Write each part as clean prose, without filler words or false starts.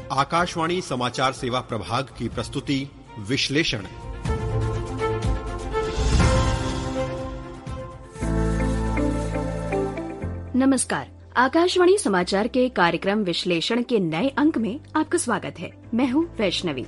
आकाशवाणी समाचार सेवा प्रभाग की प्रस्तुति विश्लेषण। नमस्कार। आकाशवाणी समाचार के कार्यक्रम विश्लेषण के नए अंक में आपका स्वागत है। मैं हूँ वैष्णवी।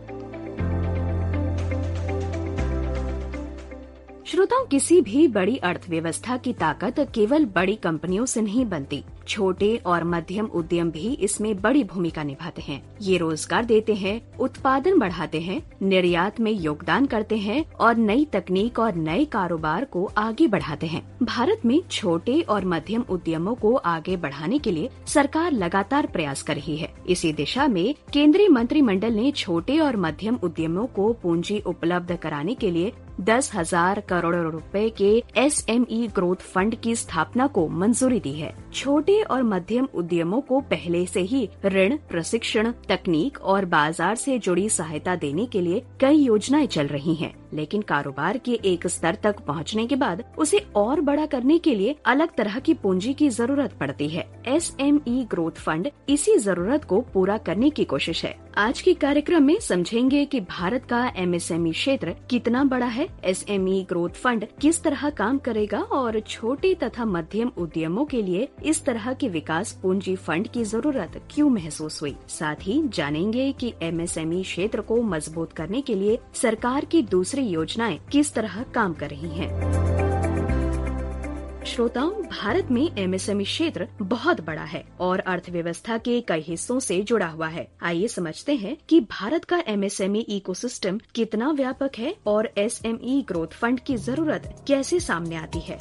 श्रोताओं, किसी भी बड़ी अर्थव्यवस्था की ताकत केवल बड़ी कंपनियों से नहीं बनती। छोटे और मध्यम उद्यम भी इसमें बड़ी भूमिका निभाते हैं। ये रोजगार देते हैं, उत्पादन बढ़ाते हैं, निर्यात में योगदान करते हैं और नई तकनीक और नए कारोबार को आगे बढ़ाते हैं। भारत में छोटे और मध्यम उद्यमों को आगे बढ़ाने के लिए सरकार लगातार प्रयास कर रही है। इसी दिशा में केंद्रीय मंत्रिमंडल ने छोटे और मध्यम उद्यमों को पूंजी उपलब्ध कराने के लिए 10,000 करोड़ रुपए के SME ग्रोथ फंड की स्थापना को मंजूरी दी है। छोटे और मध्यम उद्यमों को पहले से ही ऋण, प्रशिक्षण, तकनीक और बाजार से जुड़ी सहायता देने के लिए कई योजनाएं चल रही हैं। लेकिन कारोबार के एक स्तर तक पहुंचने के बाद उसे और बड़ा करने के लिए अलग तरह की पूंजी की जरूरत पड़ती है। SME ग्रोथ फंड इसी जरूरत को पूरा करने की कोशिश है। आज के कार्यक्रम में समझेंगे कि भारत का MSME क्षेत्र कितना बड़ा है, SME ग्रोथ फंड किस तरह काम करेगा और छोटे तथा मध्यम उद्यमों के लिए इस तरह के विकास पूंजी फंड की जरूरत क्यों महसूस हुई। साथ ही जानेंगे कि MSME क्षेत्र को मजबूत करने के लिए सरकार की दूसरी योजनाएं किस तरह काम कर रही हैं। श्रोताओं, भारत में MSME क्षेत्र बहुत बड़ा है और अर्थव्यवस्था के कई हिस्सों से जुड़ा हुआ है। आइए समझते हैं कि भारत का MSME इकोसिस्टम कितना व्यापक है और SME ग्रोथ फंड की जरूरत कैसे सामने आती है।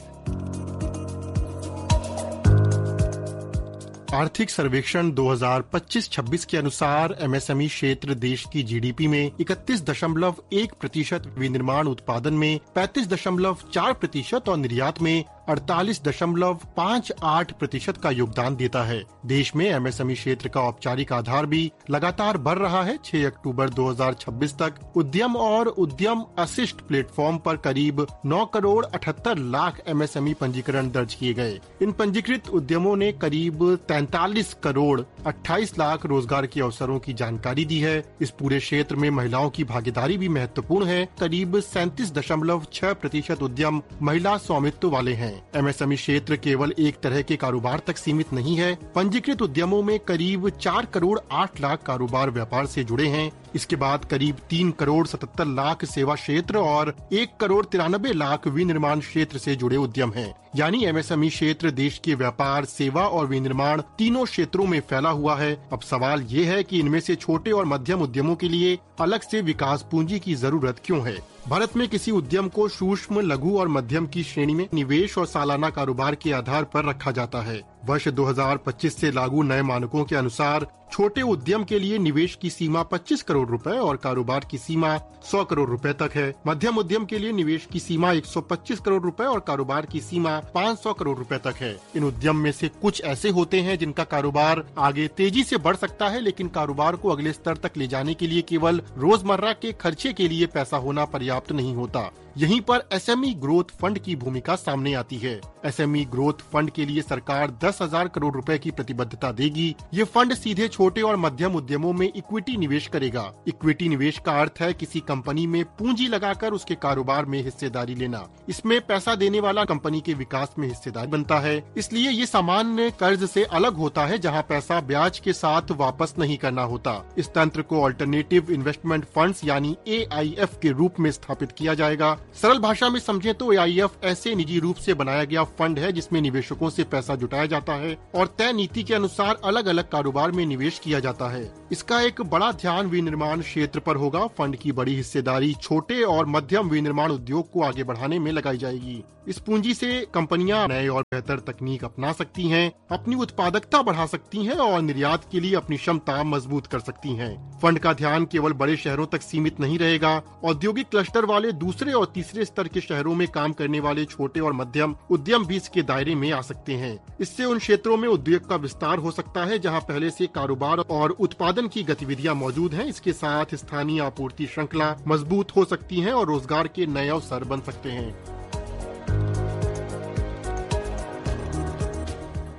आर्थिक सर्वेक्षण 2025-26 के अनुसार MSME क्षेत्र देश की GDP में 31.1%, विनिर्माण उत्पादन में 35.4% और निर्यात में 48.58% का योगदान देता है। देश में MSME क्षेत्र का औपचारिक आधार भी लगातार बढ़ रहा है। 6 अक्टूबर 2026 तक उद्यम और उद्यम अशिष्ट प्लेटफॉर्म पर करीब 9 करोड़ 78 लाख MSME पंजीकरण दर्ज किए गए। इन पंजीकृत उद्यमों ने करीब 43 करोड़ 28 लाख रोजगार के अवसरों की जानकारी दी है। इस पूरे क्षेत्र में महिलाओं की भागीदारी भी महत्वपूर्ण है। करीब 37.6% उद्यम महिला स्वामित्व वाले हैं। MSME क्षेत्र केवल एक तरह के कारोबार तक सीमित नहीं है। पंजीकृत उद्यमों में करीब 4 करोड़ 8 लाख कारोबार व्यापार से जुड़े हैं। इसके बाद करीब 3 करोड़ 77 लाख सेवा क्षेत्र और 1 करोड़ 93 लाख विनिर्माण क्षेत्र से जुड़े उद्यम हैं। यानी MSME क्षेत्र देश के व्यापार, सेवा और विनिर्माण तीनों क्षेत्रों में फैला हुआ है। अब सवाल ये है कि इनमें से छोटे और मध्यम उद्यमों के लिए अलग से विकास पूंजी की जरूरत क्यों है। भारत में किसी उद्यम को सूक्ष्म, लघु और मध्यम की श्रेणी में निवेश और सालाना कारोबार के आधार पर रखा जाता है। वर्ष 2025 से लागू नए मानकों के अनुसार छोटे उद्यम के लिए निवेश की सीमा 25 करोड़ रुपए और कारोबार की सीमा 100 करोड़ रुपए तक है। मध्यम उद्यम के लिए निवेश की सीमा 125 करोड़ रुपए और कारोबार की सीमा 500 करोड़ रुपए तक है। इन उद्यम में से कुछ ऐसे होते हैं जिनका कारोबार आगे तेजी से बढ़ सकता है, लेकिन कारोबार को अगले स्तर तक ले जाने के लिए केवल रोजमर्रा के खर्चे के लिए पैसा होना पर्याप्त नहीं होता। यहीं पर SME ग्रोथ फंड की भूमिका सामने आती है। SME ग्रोथ फंड के लिए सरकार 10,000 करोड़ रुपए की प्रतिबद्धता देगी। ये फंड सीधे छोटे और मध्यम उद्यमों में इक्विटी निवेश करेगा। इक्विटी निवेश का अर्थ है किसी कंपनी में पूंजी लगाकर उसके कारोबार में हिस्सेदारी लेना। इसमें पैसा देने वाला कंपनी के विकास में हिस्सेदार बनता है। इसलिए ये सामान्य कर्ज से अलग होता है, जहाँ पैसा ब्याज के साथ वापस नहीं करना होता। इस तंत्र को अल्टरनेटिव इन्वेस्टमेंट फंड्स यानी AIF के रूप में स्थापित किया जाएगा। सरल भाषा में समझे तो AIF ऐसे निजी रूप से बनाया गया फंड है जिसमें निवेशकों से पैसा जुटाया जाता है और तय नीति के अनुसार अलग अलग कारोबार में निवेश किया जाता है। इसका एक बड़ा ध्यान विनिर्माण क्षेत्र पर होगा। फंड की बड़ी हिस्सेदारी छोटे और मध्यम विनिर्माण उद्योग को आगे बढ़ाने में लगाई जाएगी। इस पूंजी से कंपनियां नए और बेहतर तकनीक अपना सकती हैं, अपनी उत्पादकता बढ़ा सकती हैं और निर्यात के लिए अपनी क्षमता मजबूत कर सकती हैं। फंड का ध्यान केवल बड़े शहरों तक सीमित नहीं रहेगा। औद्योगिक क्लस्टर वाले दूसरे और तीसरे स्तर के शहरों में काम करने वाले छोटे और मध्यम उद्यम भी इसके दायरे में आ सकते हैं। इससे उन क्षेत्रों में उद्योग का विस्तार हो सकता है जहां पहले से कारोबार और उत्पादन की गतिविधियां मौजूद हैं। इसके साथ स्थानीय आपूर्ति श्रृंखला मजबूत हो सकती है और रोजगार के नए अवसर बन सकते हैं।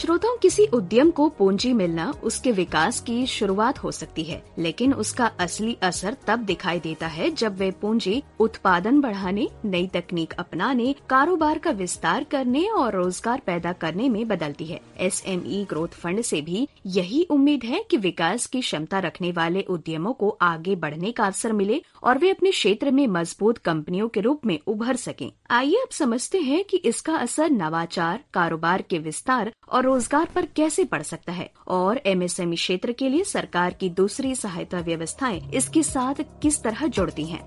श्रोताओं, किसी उद्यम को पूंजी मिलना उसके विकास की शुरुआत हो सकती है, लेकिन उसका असली असर तब दिखाई देता है जब वे पूंजी उत्पादन बढ़ाने, नई तकनीक अपनाने, कारोबार का विस्तार करने और रोजगार पैदा करने में बदलती है। SME ग्रोथ फंड से भी यही उम्मीद है कि विकास की क्षमता रखने वाले उद्यमों को आगे बढ़ने का अवसर मिले और वे अपने क्षेत्र में मजबूत कंपनियों के रूप में उभर सकें। आइए अब समझते हैं कि इसका असर नवाचार, कारोबार के विस्तार और रोजगार पर कैसे पड़ सकता है और MSME क्षेत्र के लिए सरकार की दूसरी सहायता व्यवस्थाएं इसके साथ किस तरह जुड़ती हैं।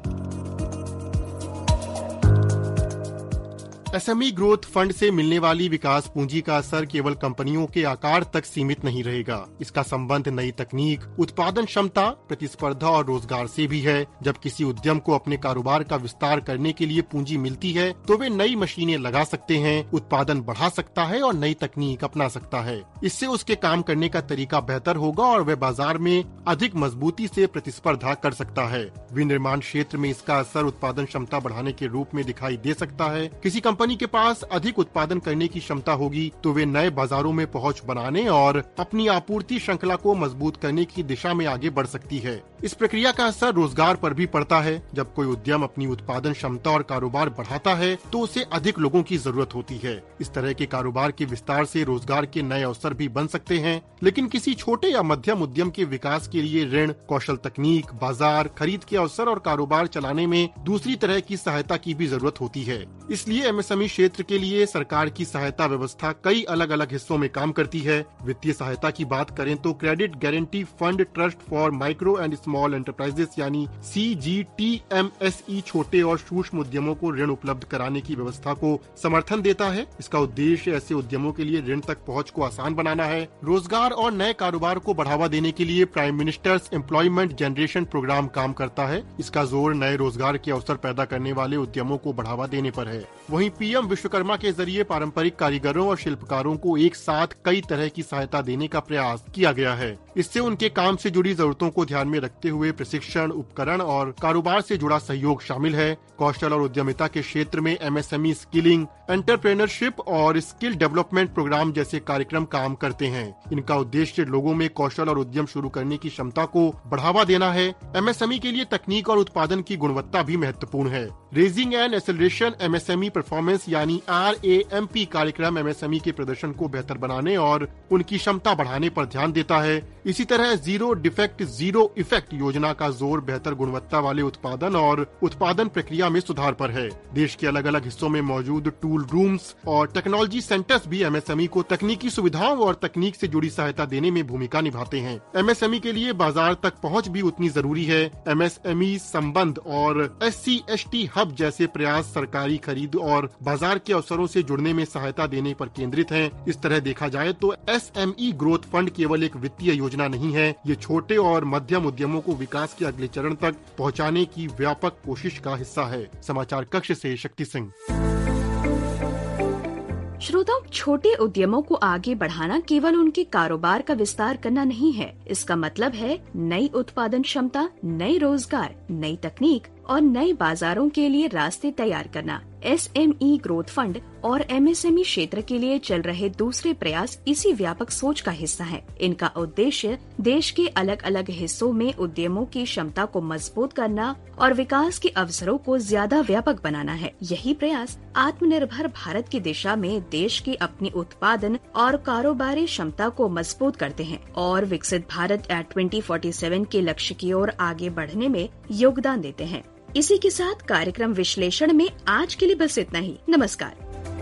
SME ग्रोथ फंड से मिलने वाली विकास पूंजी का असर केवल कंपनियों के आकार तक सीमित नहीं रहेगा। इसका संबंध नई तकनीक, उत्पादन क्षमता, प्रतिस्पर्धा और रोजगार से भी है। जब किसी उद्यम को अपने कारोबार का विस्तार करने के लिए पूंजी मिलती है तो वे नई मशीनें लगा सकते हैं, उत्पादन बढ़ा सकता है और नई तकनीक अपना सकता है। इससे उसके काम करने का तरीका बेहतर होगा और वह बाजार में अधिक मजबूती से प्रतिस्पर्धा कर सकता है। विनिर्माण क्षेत्र में इसका असर उत्पादन क्षमता बढ़ाने के रूप में दिखाई दे सकता है। किसी कंपनी के पास अधिक उत्पादन करने की क्षमता होगी तो वे नए बाजारों में पहुंच बनाने और अपनी आपूर्ति श्रृंखला को मजबूत करने की दिशा में आगे बढ़ सकती है। इस प्रक्रिया का असर रोजगार पर भी पड़ता है। जब कोई उद्यम अपनी उत्पादन क्षमता और कारोबार बढ़ाता है तो उसे अधिक लोगों की जरूरत होती है। इस तरह के कारोबार के विस्तार से रोजगार के नए अवसर भी बन सकते हैं, लेकिन किसी छोटे या मध्यम उद्यम के विकास के लिए ऋण, कौशल तकनीक, बाजार, खरीद के अवसर और कारोबार चलाने में दूसरी तरह की सहायता की भी जरूरत होती है। इसलिए MSME क्षेत्र के लिए सरकार की सहायता व्यवस्था कई अलग अलग हिस्सों में काम करती है। वित्तीय सहायता की बात करें तो credit guarantee fund trust for micro and small enterprises यानी CGTMSE छोटे और सूक्ष्म उद्यमों को ऋण उपलब्ध कराने की व्यवस्था को समर्थन देता है। इसका उद्देश्य ऐसे उद्यमों के लिए ऋण तक पहुंच को आसान बनाना है। रोजगार और नए कारोबार को बढ़ावा देने के लिए prime ministers employment generation programme काम करता है। इसका जोर नए रोजगार के अवसर पैदा करने वाले उद्यमों को बढ़ावा देने पर है। वहीं PM विश्वकर्मा के जरिए पारंपरिक कारीगरों और शिल्पकारों को एक साथ कई तरह की सहायता देने का प्रयास किया गया है। इससे उनके काम से जुड़ी जरूरतों को ध्यान में रखते हुए प्रशिक्षण, उपकरण और कारोबार से जुड़ा सहयोग शामिल है। कौशल और उद्यमिता के क्षेत्र में MSME स्किलिंग, एंटरप्रेन्योरशिप और स्किल डेवलपमेंट प्रोग्राम जैसे कार्यक्रम काम करते हैं। इनका उद्देश्य लोगों में कौशल और उद्यम शुरू करने की क्षमता को बढ़ावा देना है। MSME के लिए तकनीक और उत्पादन की गुणवत्ता भी महत्वपूर्ण है। Raising and acceleration MSME performance यानी RAMP कार्यक्रम MSME के प्रदर्शन को बेहतर बनाने और उनकी क्षमता बढ़ाने पर ध्यान देता है। इसी तरह जीरो डिफेक्ट जीरो इफेक्ट योजना का जोर बेहतर गुणवत्ता वाले उत्पादन और उत्पादन प्रक्रिया में सुधार पर है। देश के अलग अलग हिस्सों में मौजूद टूल रूम्स और टेक्नोलॉजी सेंटर्स भी MSME को तकनीकी सुविधाओं और तकनीक से जुड़ी सहायता देने में भूमिका निभाते हैं। MSME के लिए बाजार तक पहुंच भी उतनी जरूरी है। MSME संबंध और SC/ST हब जैसे प्रयास सरकारी खरीद और बाजार के अवसरों से जुड़ने में सहायता देने पर केंद्रित हैं। इस तरह देखा जाए तो SME ग्रोथ फंड केवल एक वित्तीय योजना नहीं है, ये छोटे और मध्यम उद्यमों को विकास के अगले चरण तक पहुंचाने की व्यापक कोशिश का हिस्सा है। समाचार कक्ष से शक्ति सिंह। श्रोताओं, छोटे उद्यमों को आगे बढ़ाना केवल उनके कारोबार का विस्तार करना नहीं है। इसका मतलब है नई उत्पादन क्षमता, नए रोजगार, नई तकनीक और नए बाजारों के लिए रास्ते तैयार करना। SME ग्रोथ फंड और MSME क्षेत्र के लिए चल रहे दूसरे प्रयास इसी व्यापक सोच का हिस्सा है। इनका उद्देश्य देश के अलग अलग हिस्सों में उद्यमों की क्षमता को मजबूत करना और विकास के अवसरों को ज्यादा व्यापक बनाना है। यही प्रयास आत्मनिर्भर भारत की दिशा में देश की अपनी उत्पादन और कारोबारी क्षमता को मजबूत करते हैं और विकसित भारत 2047 के लक्ष्य की ओर आगे बढ़ने में योगदान देते हैं। इसी के साथ कार्यक्रम विश्लेषण में आज के लिए बस इतना ही। नमस्कार।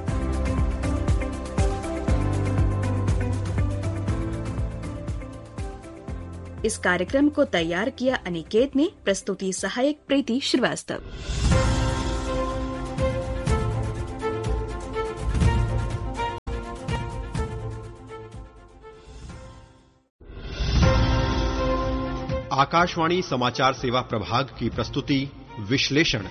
इस कार्यक्रम को तैयार किया अनिकेत ने, प्रस्तुति सहायक प्रीति श्रीवास्तव। आकाशवाणी समाचार सेवा प्रभाग की प्रस्तुति विश्लेषण।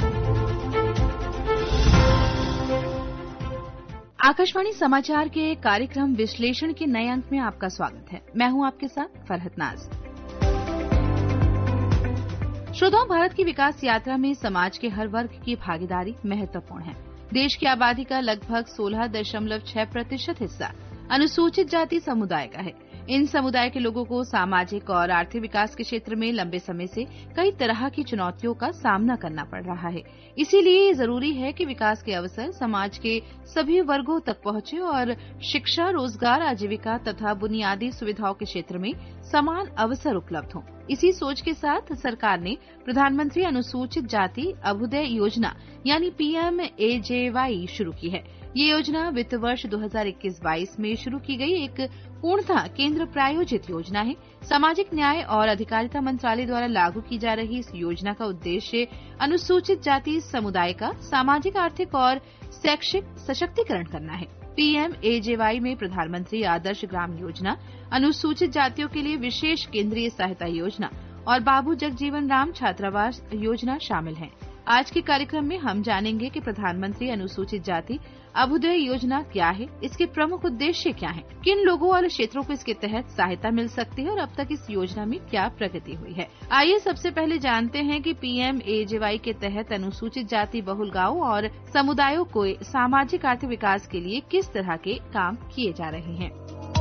आकाशवाणी समाचार के कार्यक्रम विश्लेषण के नए अंक में आपका स्वागत है। मैं हूं आपके साथ फरहत नाज। श्रोताओं, भारत की विकास यात्रा में समाज के हर वर्ग की भागीदारी महत्वपूर्ण है। देश की आबादी का लगभग 16.6% हिस्सा अनुसूचित जाति समुदाय का है। इन समुदाय के लोगों को सामाजिक और आर्थिक विकास के क्षेत्र में लंबे समय से कई तरह की चुनौतियों का सामना करना पड़ रहा है। इसीलिए ये जरूरी है कि विकास के अवसर समाज के सभी वर्गों तक पहुंचे और शिक्षा, रोजगार, आजीविका तथा बुनियादी सुविधाओं के क्षेत्र में समान अवसर उपलब्ध हों। इसी सोच के साथ सरकार ने प्रधानमंत्री अनुसूचित जाति अभ्युदय योजना यानी PMAJY शुरू की है। ये योजना वित्त वर्ष 2021-22 में शुरू की गई एक पूर्णतः केंद्र प्रायोजित योजना है। सामाजिक न्याय और अधिकारिता मंत्रालय द्वारा लागू की जा रही इस योजना का उद्देश्य अनुसूचित जाति समुदाय का सामाजिक, आर्थिक और शैक्षिक सशक्तिकरण करना है। PMAJY में प्रधानमंत्री आदर्श ग्राम योजना, अनुसूचित जातियों के लिए विशेष केंद्रीय सहायता योजना और बाबू जगजीवन राम छात्रावास योजना शामिल हैं। आज के कार्यक्रम में हम जानेंगे कि प्रधानमंत्री अनुसूचित जाति अभ्युदय योजना क्या है, इसके प्रमुख उद्देश्य क्या हैं, किन लोगों और क्षेत्रों को इसके तहत सहायता मिल सकती है और अब तक इस योजना में क्या प्रगति हुई है। आइए सबसे पहले जानते हैं कि PMAJY के तहत अनुसूचित जाति बहुल गांव और समुदायों को सामाजिक आर्थिक विकास के लिए किस तरह के काम किए जा रहे हैं।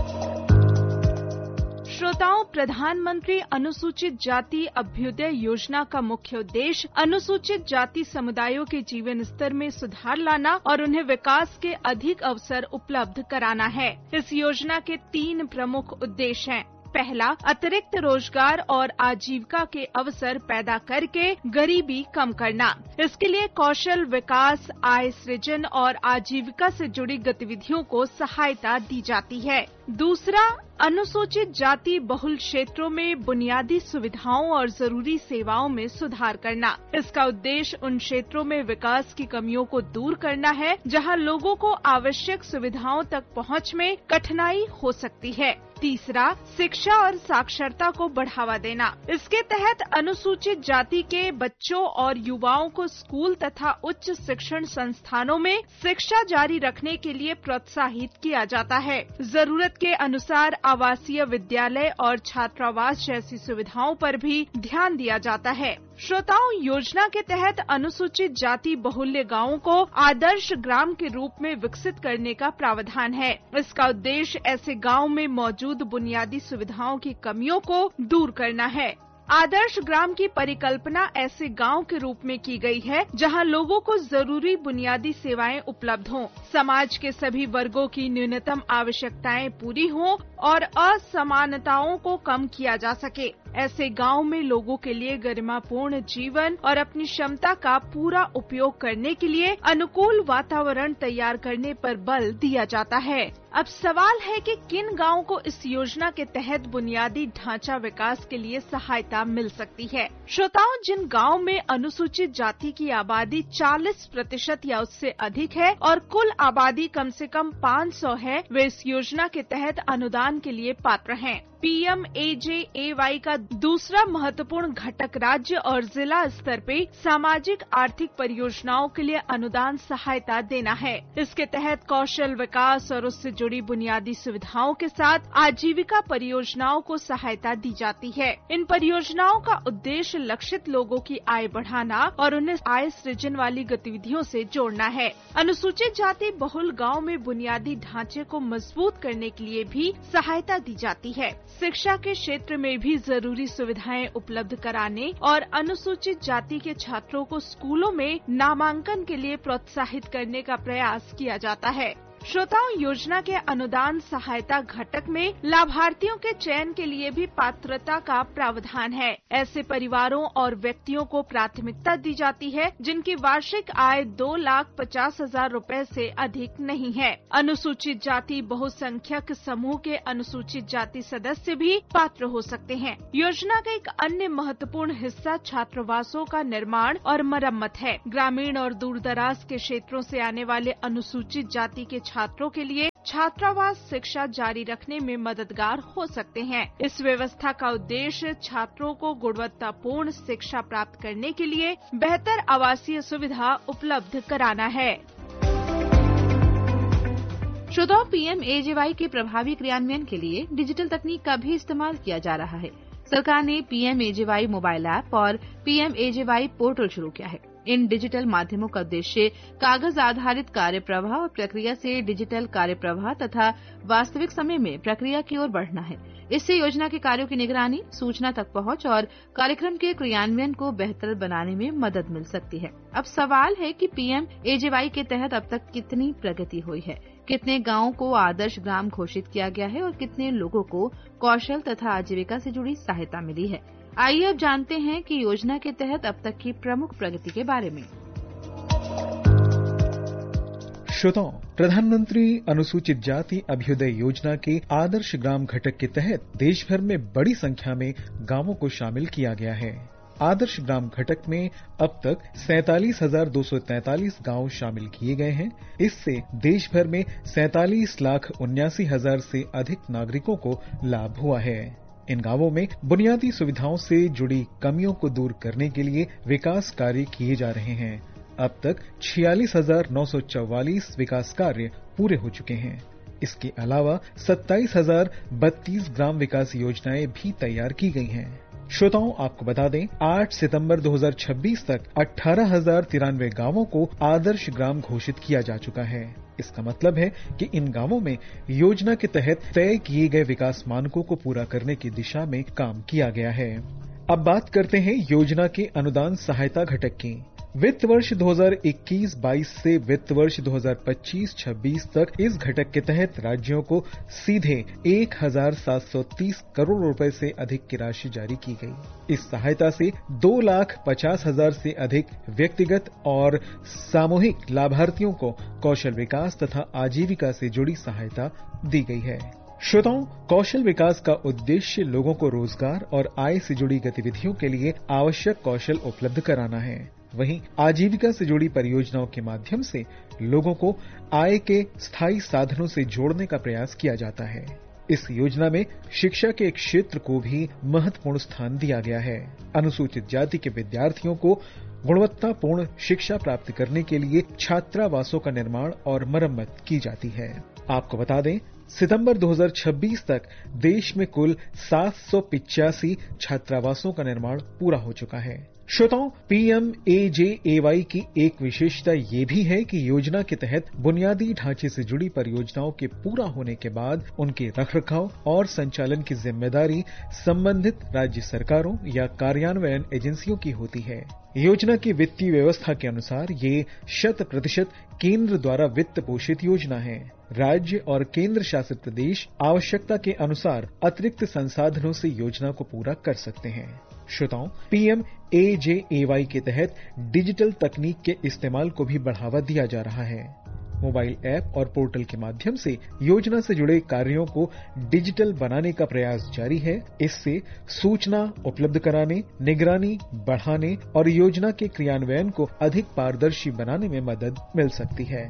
श्रोताओं, प्रधानमंत्री अनुसूचित जाति अभ्युदय योजना का मुख्य उद्देश्य अनुसूचित जाति समुदायों के जीवन स्तर में सुधार लाना और उन्हें विकास के अधिक अवसर उपलब्ध कराना है। इस योजना के 3 प्रमुख उद्देश्य हैं। पहला, अतिरिक्त रोजगार और आजीविका के अवसर पैदा करके गरीबी कम करना। इसके लिए कौशल विकास, आय सृजन और आजीविका से जुड़ी गतिविधियों को सहायता दी जाती है। दूसरा, अनुसूचित जाति बहुल क्षेत्रों में बुनियादी सुविधाओं और जरूरी सेवाओं में सुधार करना। इसका उद्देश्य उन क्षेत्रों में विकास की कमियों को दूर करना है जहां लोगों को आवश्यक सुविधाओं तक पहुंच में कठिनाई हो सकती है। तीसरा, शिक्षा और साक्षरता को बढ़ावा देना। इसके तहत अनुसूचित जाति के बच्चों और युवाओं को स्कूल तथा उच्च शिक्षण संस्थानों में शिक्षा जारी रखने के लिए प्रोत्साहित किया जाता है। जरूरत के अनुसार आवासीय विद्यालय और छात्रावास जैसी सुविधाओं पर भी ध्यान दिया जाता है। श्रोताओं, योजना के तहत अनुसूचित जाति बहुल्य गांवों को आदर्श ग्राम के रूप में विकसित करने का प्रावधान है। इसका उद्देश्य ऐसे गांव में मौजूद बुनियादी सुविधाओं की कमियों को दूर करना है। आदर्श ग्राम की परिकल्पना ऐसे गांव के रूप में की गई है जहां लोगों को जरूरी बुनियादी सेवाएं उपलब्ध हों, समाज के सभी वर्गों की न्यूनतम आवश्यकताएं पूरी हों और असमानताओं को कम किया जा सके। ऐसे गांव में लोगों के लिए गरिमापूर्ण जीवन और अपनी क्षमता का पूरा उपयोग करने के लिए अनुकूल वातावरण तैयार करने पर बल दिया जाता है। अब सवाल है कि किन गांवों को इस योजना के तहत बुनियादी ढांचा विकास के लिए सहायता मिल सकती है। श्रोताओं, जिन गांव में अनुसूचित जाति की आबादी 40% या उससे अधिक है और कुल आबादी कम से कम 500 है, वे इस योजना के तहत अनुदान के लिए पात्र हैं। PMAJY का दूसरा महत्वपूर्ण घटक राज्य और जिला स्तर पे सामाजिक आर्थिक परियोजनाओं के लिए अनुदान सहायता देना है। इसके तहत कौशल विकास और उससे जुड़ी बुनियादी सुविधाओं के साथ आजीविका परियोजनाओं को सहायता दी जाती है। इन परियोजनाओं का उद्देश्य लक्षित लोगों की आय बढ़ाना और उन्हें आय सृजन वाली गतिविधियों से जोड़ना है। अनुसूचित जाति बहुल गांव में बुनियादी ढांचे को मजबूत करने के लिए भी सहायता दी जाती है। शिक्षा के क्षेत्र में भी जरूरी सुविधाएं उपलब्ध कराने और अनुसूचित जाति के छात्रों को स्कूलों में नामांकन के लिए प्रोत्साहित करने का प्रयास किया जाता है। श्रोताओं, योजना के अनुदान सहायता घटक में लाभार्थियों के चयन के लिए भी पात्रता का प्रावधान है। ऐसे परिवारों और व्यक्तियों को प्राथमिकता दी जाती है जिनकी वार्षिक आय 2,50,000 रूपए से अधिक नहीं है। अनुसूचित जाति बहुसंख्यक समूह के अनुसूचित जाति सदस्य भी पात्र हो सकते हैं। योजना का एक अन्य महत्वपूर्ण हिस्सा छात्रावासों का निर्माण और मरम्मत है। ग्रामीण और दूरदराज के क्षेत्रों से आने वाले अनुसूचित जाति के छात्रों के लिए छात्रावास शिक्षा जारी रखने में मददगार हो सकते हैं। इस व्यवस्था का उद्देश्य छात्रों को गुणवत्तापूर्ण शिक्षा प्राप्त करने के लिए बेहतर आवासीय सुविधा उपलब्ध कराना है। श्रोताओं, PMAJY के प्रभावी क्रियान्वयन के लिए डिजिटल तकनीक का भी इस्तेमाल किया जा रहा है। सरकार ने PMAJY मोबाइल ऐप और PMAJY पोर्टल शुरू किया है। इन डिजिटल माध्यमों का उद्देश्य कागज आधारित कार्य प्रवाह और प्रक्रिया से डिजिटल कार्य प्रवाह तथा वास्तविक समय में प्रक्रिया की ओर बढ़ना है। इससे योजना के कार्यों की निगरानी, सूचना तक पहुंच और कार्यक्रम के क्रियान्वयन को बेहतर बनाने में मदद मिल सकती है। अब सवाल है कि PMAJY के तहत अब तक कितनी प्रगति हुई है, कितने गांवों को आदर्श ग्राम घोषित किया गया है और कितने लोगों को कौशल तथा आजीविका से जुड़ी सहायता मिली है। आइए अब जानते हैं कि योजना के तहत अब तक की प्रमुख प्रगति के बारे में। श्रोताओं, प्रधानमंत्री अनुसूचित जाति अभ्युदय योजना के आदर्श ग्राम घटक के तहत देश भर में बड़ी संख्या में गांवों को शामिल किया गया है। आदर्श ग्राम घटक में अब तक 47,243 गांव शामिल किए गए हैं। इससे देश भर में 47,79,000 से अधिक नागरिकों को लाभ हुआ है। इन गांवों में बुनियादी सुविधाओं से जुड़ी कमियों को दूर करने के लिए विकास कार्य किए जा रहे हैं। अब तक 46,944 विकास कार्य पूरे हो चुके हैं। इसके अलावा 27,032 ग्राम विकास योजनाएं भी तैयार की गई हैं। श्रोताओं, आपको बता दें, 8 सितंबर 2026 तक 18,093 गांवों को आदर्श ग्राम घोषित किया जा चुका है। इसका मतलब है कि इन गांवों में योजना के तहत तय किए गए विकास मानकों को पूरा करने की दिशा में काम किया गया है। अब बात करते हैं योजना के अनुदान सहायता घटक की। वित्त वर्ष 2021-22 से वित्त वर्ष 2025-26 तक इस घटक के तहत राज्यों को सीधे 1,730 करोड़ रुपए से अधिक की राशि जारी की गई। इस सहायता से 2,50,000 से अधिक व्यक्तिगत और सामूहिक लाभार्थियों को कौशल विकास तथा आजीविका से जुड़ी सहायता दी गई है। श्रोताओं, कौशल विकास का उद्देश्य लोगों को रोजगार और आय से जुड़ी गतिविधियों के लिए आवश्यक कौशल उपलब्ध कराना है। वहीं आजीविका से जुड़ी परियोजनाओं के माध्यम से लोगों को आय के स्थायी साधनों से जोड़ने का प्रयास किया जाता है। इस योजना में शिक्षा के क्षेत्र को भी महत्वपूर्ण स्थान दिया गया है। अनुसूचित जाति के विद्यार्थियों को गुणवत्तापूर्ण शिक्षा प्राप्त करने के लिए छात्रावासों का निर्माण और मरम्मत की जाती है। आपको बता दें, सितंबर 2026 तक देश में कुल 785 छात्रावासों का निर्माण पूरा हो चुका है। श्रोताओं, PMAJY की एक विशेषता ये भी है कि योजना के तहत बुनियादी ढांचे से जुड़ी परियोजनाओं के पूरा होने के बाद उनके रखरखाव और संचालन की जिम्मेदारी संबंधित राज्य सरकारों या कार्यान्वयन एजेंसियों की होती है। योजना की वित्तीय व्यवस्था के अनुसार ये 100% केंद्र द्वारा वित्त पोषित योजना है। राज्य और केंद्र शासित प्रदेश आवश्यकता के अनुसार अतिरिक्त संसाधनों से योजना को पूरा कर सकते हैं। श्रोताओं, PMAJY के तहत डिजिटल तकनीक के इस्तेमाल को भी बढ़ावा दिया जा रहा है। मोबाइल ऐप और पोर्टल के माध्यम से योजना से जुड़े कार्यों को डिजिटल बनाने का प्रयास जारी है। इससे सूचना उपलब्ध कराने, निगरानी बढ़ाने और योजना के क्रियान्वयन को अधिक पारदर्शी बनाने में मदद मिल सकती है।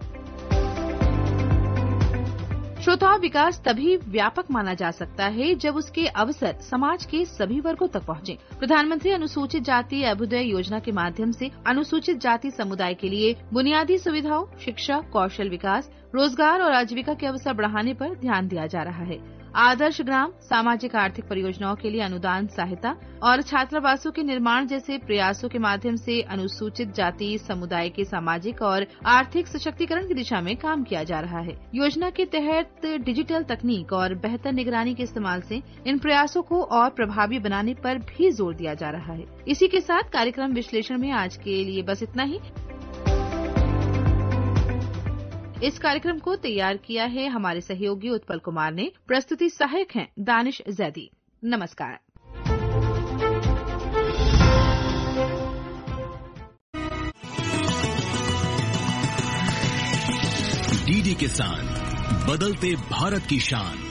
श्रोताओं, विकास तभी व्यापक माना जा सकता है जब उसके अवसर समाज के सभी वर्गों तक पहुंचे। प्रधानमंत्री अनुसूचित जाति अभ्युदय योजना के माध्यम से अनुसूचित जाति समुदाय के लिए बुनियादी सुविधाओं, शिक्षा, कौशल विकास, रोजगार और आजीविका के अवसर बढ़ाने पर ध्यान दिया जा रहा है। आदर्श ग्राम, सामाजिक आर्थिक परियोजनाओं के लिए अनुदान सहायता और छात्रावासों के निर्माण जैसे प्रयासों के माध्यम से अनुसूचित जाति समुदाय के सामाजिक और आर्थिक सशक्तिकरण की दिशा में काम किया जा रहा है। योजना के तहत डिजिटल तकनीक और बेहतर निगरानी के इस्तेमाल से इन प्रयासों को और प्रभावी बनाने पर भी जोर दिया जा रहा है। इसी के साथ कार्यक्रम विश्लेषण में आज के लिए बस इतना ही। इस कार्यक्रम को तैयार किया है हमारे सहयोगी उत्पल कुमार ने। प्रस्तुति सहायक हैं दानिश जैदी। नमस्कार। डीडी किसान, बदलते भारत की शान।